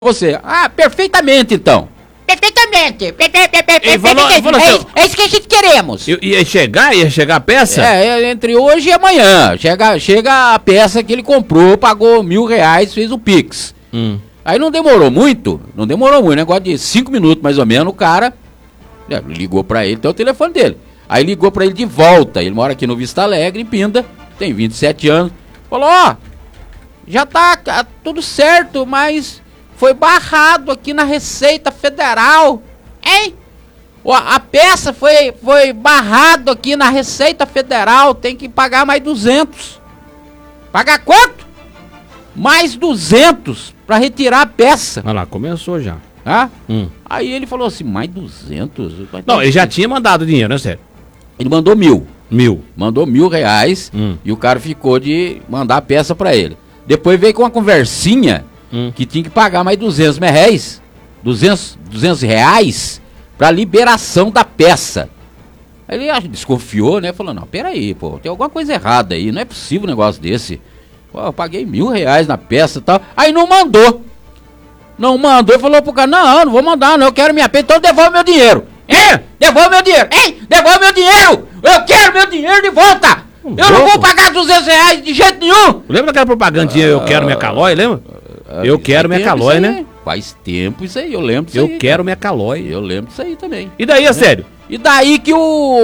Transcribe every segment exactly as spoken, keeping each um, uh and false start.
Você, ah, perfeitamente então. Perfeitamente. Pe- pe- pe- pe- Ele falou- perfeitamente. falou É assim, isso- É isso que a gente queremos. I- Ia chegar? Ia chegar a peça? É, é, entre hoje e amanhã. Chega, chega a peça que ele comprou, pagou mil reais, fez o Pix. Hum. Aí não demorou muito, não demorou muito, negócio de cinco minutos mais ou menos, o cara né, ligou pra ele, tem o telefone dele. Aí ligou pra ele de volta, ele mora aqui no Vista Alegre, em Pinda, tem vinte e sete anos. Falou, ó, já tá ah, tudo certo, mas foi barrado aqui na Receita Federal. Hein? Ó, a peça foi, foi barrado aqui na Receita Federal, tem que pagar mais duzentos. Pagar quanto? Mais duzentos pra retirar a peça. Olha lá, começou já. Ah? Hum. Aí ele falou assim, mais duzentos? Não, ele já tinha mandado dinheiro, né, sério? Ele mandou mil. Mil. Mandou mil reais Hum. e o cara ficou de mandar a peça pra ele. Depois veio com uma conversinha Hum. que tinha que pagar mais duzentos reais, duzentos, duzentos reais pra liberação da peça. Aí ele acho, desconfiou, né? Falou, não, peraí, pô, tem alguma coisa errada aí, não é possível um negócio desse. Pô, eu paguei mil reais na peça e tal. Aí não mandou. Não mandou e falou pro cara, não, não vou mandar, não, eu quero minha peça, então devolve meu dinheiro. Hein? Devolve meu dinheiro, hein? Devolve meu dinheiro! Eu quero meu dinheiro de volta! Eu não vou pagar duzentos reais de jeito nenhum! Lembra daquela propagandinha Eu Quero Minha Calói, lembra? Eu quero minha calói, né? Faz tempo isso aí, eu lembro disso Eu aí. quero minha calói. Eu lembro disso aí também. E daí, é sério? E daí que o,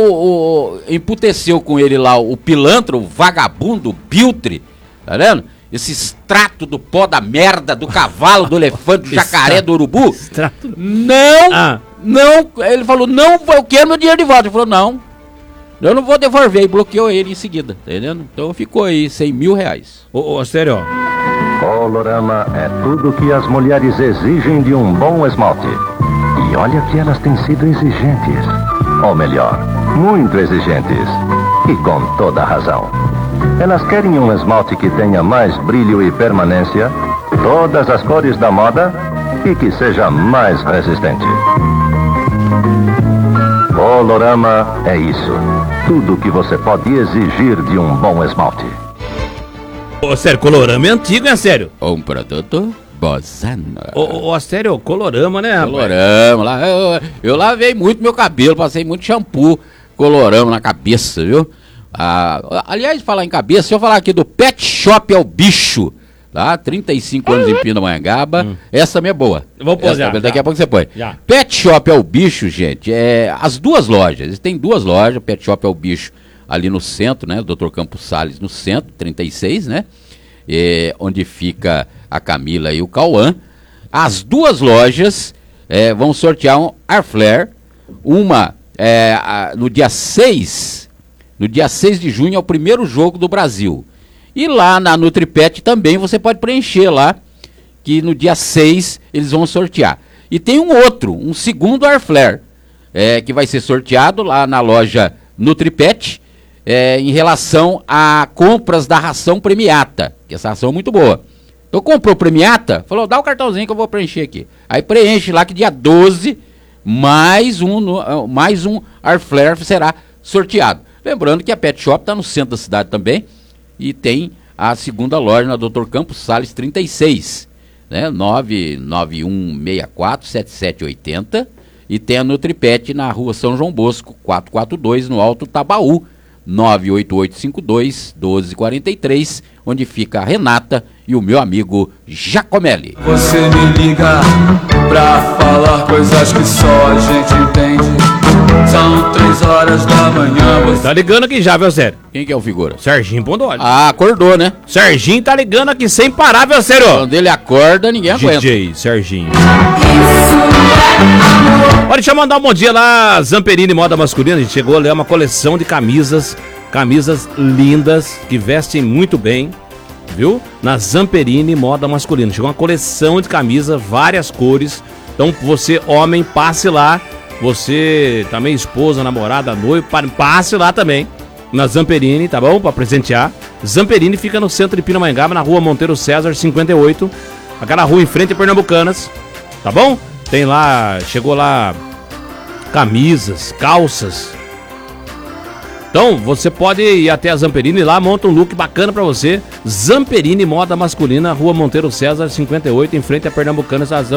o emputeceu com ele lá o pilantra, o vagabundo, o biltre, tá vendo? Esse extrato do pó da merda, do cavalo, do elefante, do jacaré, do urubu. Extrato. Não, Ah. não, ele falou, não, eu quero meu dinheiro de volta. Ele falou, não, eu não vou devolver, e bloqueou ele em seguida, tá entendendo? Então ficou aí, cem mil reais. Ô, ô, sério, ó. Colorama é tudo que as mulheres exigem de um bom esmalte. E olha que elas têm sido exigentes. Ou melhor, muito exigentes. E com toda razão. Elas querem um esmalte que tenha mais brilho e permanência, todas as cores da moda e que seja mais resistente. Colorama é isso. Tudo que você pode exigir de um bom esmalte. Ô, sério, Colorama é antigo, é sério? Um produto Bozano. Ô, ô, ô, sério, Colorama, né, rapaz? Colorama, lá, eu, eu lavei muito meu cabelo, passei muito shampoo Colorama na cabeça, viu? Ah, aliás, falar em cabeça, deixa eu falar aqui do Pet Shop é o Bicho, tá? trinta e cinco anos em Pindamonhangaba, hum. Essa também é boa. Vou pôr já, Daqui já. a pouco você põe. Já. Pet Shop é o Bicho, gente, é as duas lojas, tem duas lojas, Pet Shop é o Bicho ali no centro, né? doutor Campos Salles no centro, trinta e seis, né? É, onde fica a Camila e o Cauã. As duas lojas é, vão sortear um Air Flare, uma é, a, no dia seis, no dia seis de junho é o primeiro jogo do Brasil. E lá na NutriPet também você pode preencher lá, que no dia seis eles vão sortear. E tem um outro, um segundo Air Flare, é, que vai ser sorteado lá na loja NutriPet, É, em relação a compras da ração premiata, que essa ração é muito boa. Então comprou premiata, falou, dá o cartãozinho que eu vou preencher aqui. Aí preenche lá que dia doze, mais um, no, mais um Air Flare será sorteado. Lembrando que a Pet Shop está no centro da cidade também, e tem a segunda loja na doutor Campos Salles trinta e seis, né, nove nove um seis quatro sete sete oito zero, e tem a NutriPet na rua São João Bosco, quatrocentos e quarenta e dois, no Alto Tabaú, nove oito oito cinco dois um dois quatro três, onde fica a Renata e o meu amigo Jacomelli. Você me liga pra falar coisas que só a gente entende. São três horas da manhã. Você... Tá ligando aqui já, viu, sério? Quem que é o figura? Serginho Pondoli. Ah, acordou, né? Serginho tá ligando aqui sem parar, viu, sério? Quando ele acorda, ninguém aguenta. D J Serginho. Olha, deixa eu mandar um bom dia lá, Zamperini Moda Masculina. A gente chegou a ler uma coleção de camisas, camisas lindas, que vestem muito bem, viu? Na Zamperini Moda Masculina. Chegou uma coleção de camisas, várias cores. Então você, homem, passe lá. Você também, esposa, namorada, noivo, passe lá também. Na Zamperini, tá bom? Pra presentear. Zamperini fica no centro de Pindamonhangaba, na rua Monteiro César, cinquenta e oito. Aquela rua em frente a Pernambucanas, tá bom? Tem lá, chegou lá camisas, calças, Então, você pode ir até a Zamperini lá, monta um look bacana pra você. Zamperini Moda Masculina, Rua Monteiro César, cinquenta e oito, em frente a Pernambucanas, a Zamperini.